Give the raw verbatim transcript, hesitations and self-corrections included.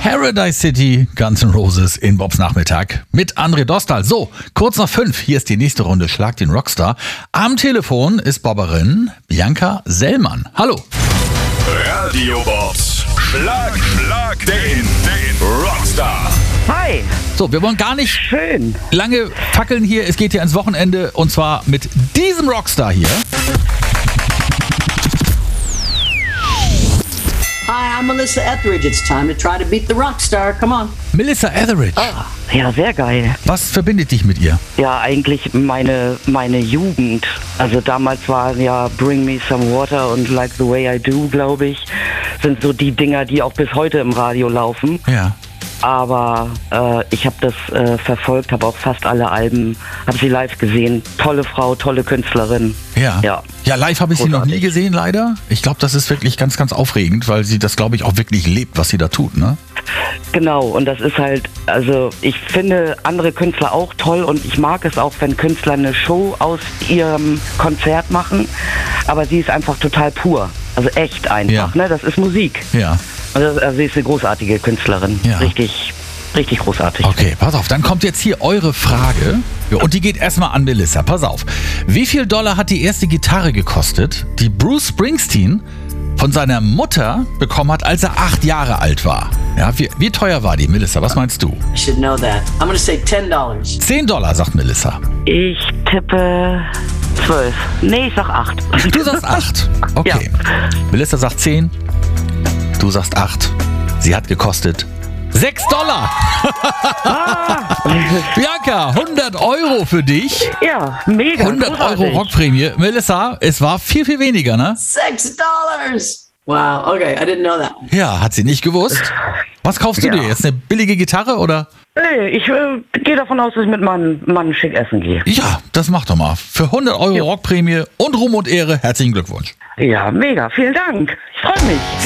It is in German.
Paradise City, Guns N' Roses in Bobs Nachmittag mit André Dostal. So, kurz nach fünf, hier ist die nächste Runde Schlag den Rockstar. Am Telefon ist Bobberin Bianca Sellmann. Hallo. Radio Bobs, Schlag, Schlag den, den Rockstar. Hi. So, wir wollen gar nicht Schön. lange fackeln hier. Es geht hier ans Wochenende und zwar mit diesem Rockstar hier. Hi, I'm Melissa Etheridge. It's time to try to beat the Rockstar. Come on. Melissa Etheridge. Ah, ja, sehr geil. Was verbindet dich mit ihr? Ja, eigentlich meine, meine Jugend. Also damals war ja Bring Me Some Water und Like the Way I Do, glaube ich, sind so die Dinger, die auch bis heute im Radio laufen. Ja. Aber äh, ich habe das äh, verfolgt, habe auch fast alle Alben, habe sie live gesehen. Tolle Frau, tolle Künstlerin. Ja. Ja, ja live habe ich sie noch nie Großartig. gesehen, leider. Ich glaube, das ist wirklich ganz, ganz aufregend, weil sie das, glaube ich, auch wirklich lebt, was sie da tut, ne? Genau, und das ist halt, also ich finde andere Künstler auch toll und ich mag es auch, wenn Künstler eine Show aus ihrem Konzert machen, aber sie ist einfach total pur, also echt einfach, Ja. ne? Das ist Musik. Ja. Also, also sie ist eine großartige Künstlerin, Ja. richtig, richtig großartig. Okay, pass auf, dann kommt jetzt hier eure Frage. Ja, und die geht erstmal an Melissa. Pass auf. Wie viel Dollar hat die erste Gitarre gekostet, die Bruce Springsteen von seiner Mutter bekommen hat, als er acht Jahre alt war? Ja, wie, wie teuer war die, Melissa? Was meinst du? I should know that. I'm going to say ten dollars. Zehn Dollar, sagt Melissa. Ich tippe zwölf. Nee, ich sag acht. Du sagst acht. Okay. Melissa sagt zehn. Du sagst acht. Sie hat gekostet sechs Dollar. Bianca, hundert Euro für dich. Ja, mega. hundert Euro großartig. Rockprämie. Melissa, es war viel, viel weniger, ne? Six dollars. Wow. Okay, I didn't know that. Ja, hat sie nicht gewusst. Was kaufst du Ja. dir jetzt? Eine billige Gitarre oder? Nee, ich äh, gehe davon aus, dass ich mit meinem Mann schick essen gehe. Ja, das mach doch mal. Für hundert Euro Rockprämie und Ruhm und Ehre, herzlichen Glückwunsch. Ja, mega. Vielen Dank. Ich freue mich.